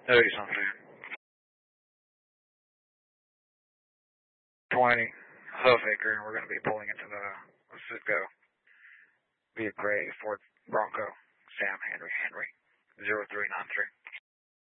30 something. 20 Hoofaker, and we're going to be pulling into the Cisco via Gray Ford Bronco. Sam Henry.